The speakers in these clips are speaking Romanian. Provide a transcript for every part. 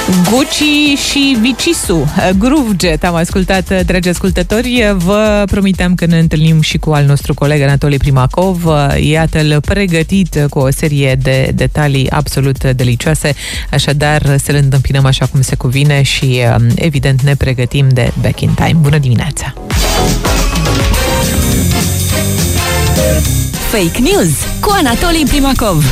Gucci și Vicisu, Groove Jet am ascultat, dragi ascultători. Vă promiteam că ne întâlnim și cu al nostru coleg Anatoli Primacov. Iată-l pregătit cu o serie de detalii absolut delicioase. Așadar, să-l întâmpinăm așa cum se cuvine și, evident, ne pregătim de Back in Time. Bună dimineața! Fake News cu Anatoli Primacov.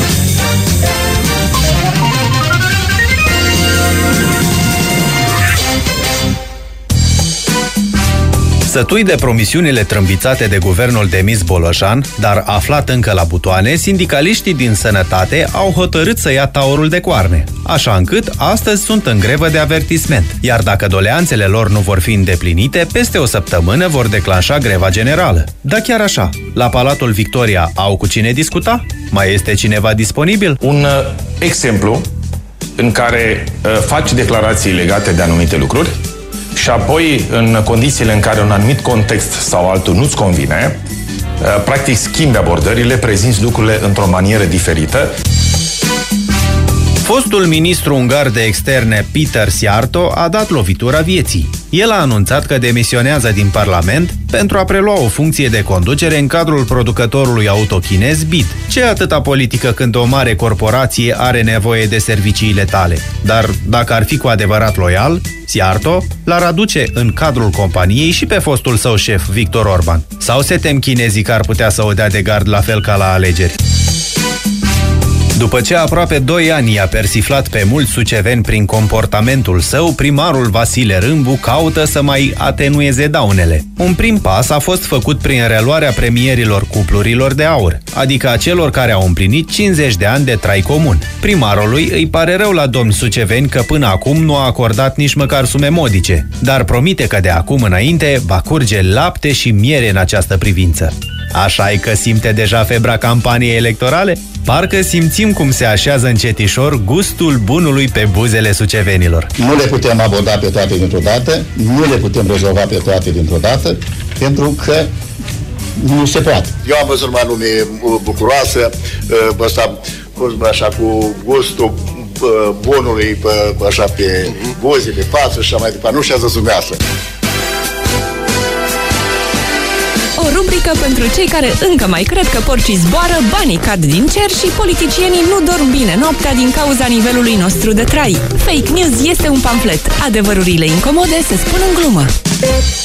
Sătui de promisiunile trâmbițate de guvernul demis Bolojan, dar aflat încă la butoane, sindicaliștii din Sănătate au hotărât să ia taurul de coarne, așa încât astăzi sunt în grevă de avertisment. Iar dacă doleanțele lor nu vor fi îndeplinite, peste o săptămână vor declanșa greva generală. Da, chiar așa. La Palatul Victoria au cu cine discuta? Mai este cineva disponibil? Un exemplu în care faci declarații legate de anumite lucruri și apoi, în condițiile în care un anumit context sau altul nu-ți convine, practic schimbi abordările, prezinți lucrurile într-o manieră diferită. Fostul ministru ungar de externe Peter Szijjártó a dat lovitura vieții. El a anunțat că demisionează din Parlament pentru a prelua o funcție de conducere în cadrul producătorului auto chinez BYD. Ce atâta politică când o mare corporație are nevoie de serviciile tale? Dar dacă ar fi cu adevărat loial, Szijjártó l-ar aduce în cadrul companiei și pe fostul său șef, Viktor Orban. Sau se tem chinezii că ar putea să o dea de gard la fel ca la alegeri? După ce aproape 2 ani i-a persiflat pe mulți suceveni prin comportamentul său, primarul Vasile Râmbu caută să mai atenueze daunele. Un prim pas a fost făcut prin reluarea premierilor cuplurilor de aur, adică a celor care au împlinit 50 de ani de trai comun. Primarului îi pare rău la domni suceveni că până acum nu a acordat nici măcar sume modice, dar promite că de acum înainte va curge lapte și miere în această privință. Așa-i că simte deja febra campaniei electorale? Parcă simțim cum se așează încetișor gustul bunului pe buzele sucevenilor. Nu le putem aborda pe toate dintr-o dată, nu le putem rezolva pe toate dintr-o dată, pentru că nu se poate. Eu am văzut numai lume bucuroasă, așa cu gustul bunului așa pe buze, pe față și așa mai departe. Nu și-a zis dumneavoastră. O rubrică pentru cei care încă mai cred că porcii zboară, banii cad din cer și politicienii nu dorm bine noaptea din cauza nivelului nostru de trai. Fake News este un pamflet. Adevărurile incomode se spun în glumă.